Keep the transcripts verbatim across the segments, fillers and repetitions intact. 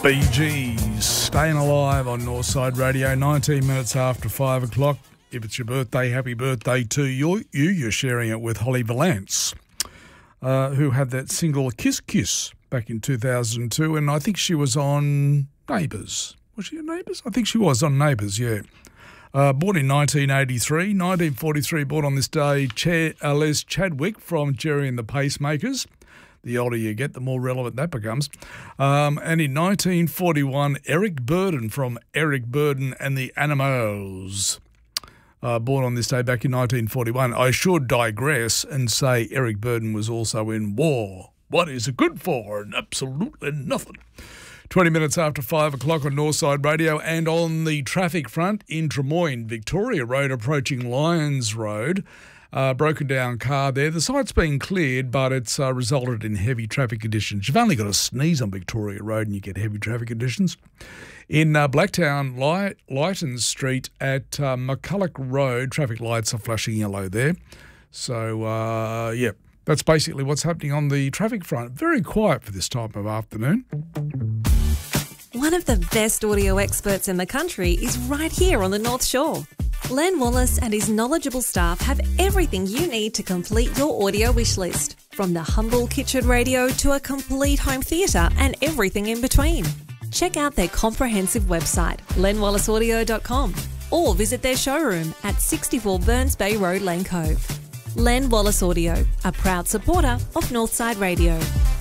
Bee Gees, Staying Alive on Northside Radio, nineteen minutes after five o'clock. If it's your birthday, happy birthday to you. you you're sharing it with Holly Valance, uh, who had that single Kiss Kiss back in two thousand two, and I think she was on Neighbours. Was she on Neighbours? I think she was on Neighbours, yeah. Uh, born in nineteen eighty-three, nineteen forty-three, born on this day, Ch- uh, Les Chadwick from Jerry and the Pacemakers. The older you get, the more relevant that becomes. Um, and in nineteen forty-one, Eric Burdon from Eric Burdon and the Animals. Uh, born on this day back in nineteen forty-one. I should digress and say Eric Burdon was also in War. What is it good for? Absolutely nothing. twenty minutes after five o'clock on Northside Radio, and on the traffic front in Drummoyne, Victoria Road approaching Lyons Road. Uh, broken down car there. The site's been cleared, but it's uh, resulted in heavy traffic conditions. You've only got to sneeze on Victoria Road and you get heavy traffic conditions. In uh, Blacktown, Light- Lighton Street at uh, McCulloch Road, traffic lights are flashing yellow there. So, uh, yeah, that's basically what's happening on the traffic front. Very quiet for this time of afternoon. One of the best audio experts in the country is right here on the North Shore. Len Wallace and his knowledgeable staff have everything you need to complete your audio wish list, from the humble kitchen radio to a complete home theatre and everything in between. Check out their comprehensive website, len wallace audio dot com, or visit their showroom at sixty-four Burns Bay Road, Lane Cove. Len Wallace Audio, a proud supporter of Northside Radio.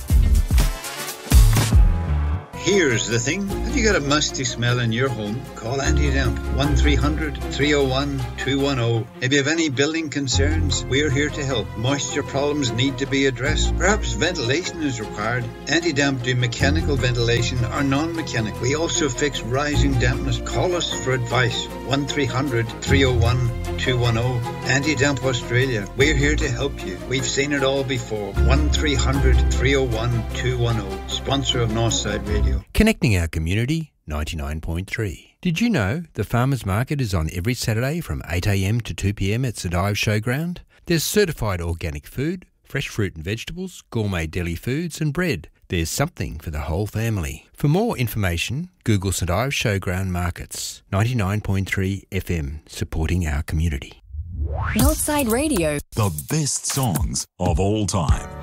Here's the thing. Have you got a musty smell in your home? Call Anti-Damp, one three hundred, three oh one, two one oh. If you have any building concerns, we're here to help. Moisture problems need to be addressed. Perhaps ventilation is required. Anti-Damp do mechanical ventilation or non-mechanical. We also fix rising dampness. Call us for advice. one three hundred, three oh one, two one oh. Anti-Damp Australia. We're here to help you. We've seen it all before. one three hundred, three oh one, two one oh. Sponsor of Northside Radio. Connecting our community, ninety-nine point three. Did you know the Farmers Market is on every Saturday from eight a m to two p m at Sedive Showground? There's certified organic food, fresh fruit and vegetables, gourmet deli foods and bread. There's something for the whole family. For more information, Google Sedive Showground Markets. ninety-nine point three F M, supporting our community. Northside Radio. The best songs of all time.